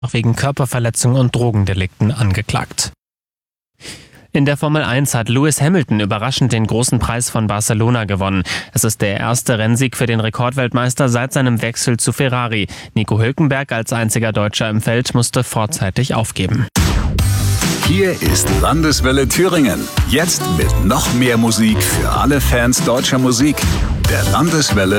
wegen Körperverletzung und Drogendelikten angeklagt. In der Formel 1 hat Lewis Hamilton überraschend den großen Preis von Barcelona gewonnen. Es ist der erste Rennsieg für den Rekordweltmeister seit seinem Wechsel zu Ferrari. Nico Hülkenberg als einziger Deutscher im Feld musste vorzeitig aufgeben. Hier ist Landeswelle Thüringen. Jetzt mit noch mehr Musik für alle Fans deutscher Musik. Der Landeswelle